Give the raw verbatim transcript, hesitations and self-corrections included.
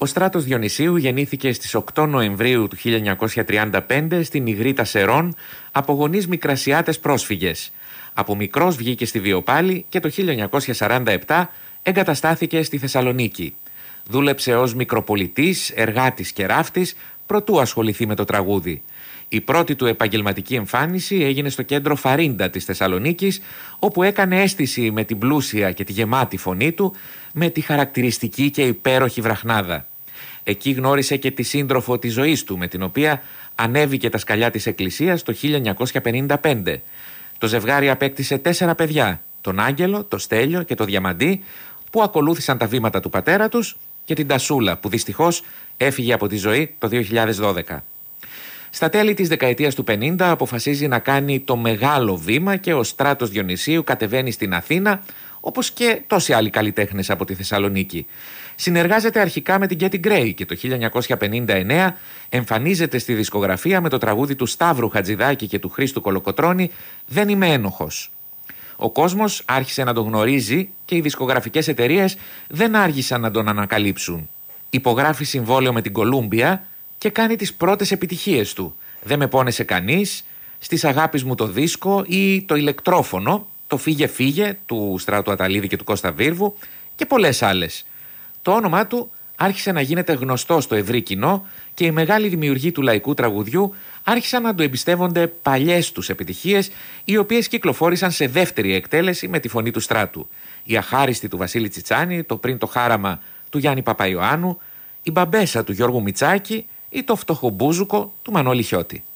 Ο Στράτος Διονυσίου γεννήθηκε στις οκτώ Νοεμβρίου του χίλια εννιακόσια τριάντα πέντε στην Ιγρήτα Σερών από γονείς Μικρασιάτες πρόσφυγες. Από μικρός βγήκε στη Βιοπάλη και το χίλια εννιακόσια σαράντα επτά εγκαταστάθηκε στη Θεσσαλονίκη. Δούλεψε ως μικροπολιτής, εργάτης και ράφτης προτού ασχοληθεί με το τραγούδι. Η πρώτη του επαγγελματική εμφάνιση έγινε στο κέντρο Φαρίντα της Θεσσαλονίκης, όπου έκανε αίσθηση με την πλούσια και τη γεμάτη φωνή του, με τη χαρακτηριστική και υπέροχη βραχνάδα. Εκεί γνώρισε και τη σύντροφο της ζωής του, με την οποία ανέβηκε τα σκαλιά της εκκλησίας το χίλια εννιακόσια πενήντα πέντε. Το ζευγάρι απέκτησε τέσσερα παιδιά, τον Άγγελο, το Στέλιο και το Διαμαντή, που ακολούθησαν τα βήματα του πατέρα τους, και την Τασούλα, που δυστυχώς έφυγε από τη ζωή το δύο χιλιάδες δώδεκα. Στα τέλη της δεκαετίας του πενήντα αποφασίζει να κάνει το μεγάλο βήμα και ο Στράτος Διονυσίου κατεβαίνει στην Αθήνα, όπως και τόσοι άλλοι καλλιτέχνες από τη Θεσσαλονίκη. Συνεργάζεται αρχικά με την Γκέτι Γκρέι και το χίλια εννιακόσια πενήντα εννέα εμφανίζεται στη δισκογραφία με το τραγούδι του Σταύρου Χατζηδάκη και του Χρήστου Κολοκοτρώνη «Δεν είμαι ένοχος». Ο κόσμος άρχισε να τον γνωρίζει και οι δισκογραφικές εταιρείες δεν άργησαν να τον ανακαλύψουν. Υπογράφει συμβόλαιο με την Κολούμπια και κάνει τις πρώτες επιτυχίες του. «Δεν με πόνεσε κανείς», «Στις αγάπης μου το δίσκο» ή το ηλεκτρόφωνο, το «Φύγε φύγε» του Στράτου Αταλίδη και του Κώστα Βίρβου και πολλές άλλες. Το όνομά του άρχισε να γίνεται γνωστό στο ευρύ κοινό και οι μεγάλοι δημιουργοί του λαϊκού τραγουδιού άρχισαν να του εμπιστεύονται παλιές τους επιτυχίες, οι οποίες κυκλοφόρησαν σε δεύτερη εκτέλεση με τη φωνή του Στράτου. Η Αχάριστη του Βασίλη Τσιτσάνη, το Πριν το Χάραμα του Γιάννη Παπαϊωάννου, η Μπαμπέσα του Γιώργου Μητσάκη ή το Φτωχομπούζουκο του Μανώλη Χιώτη.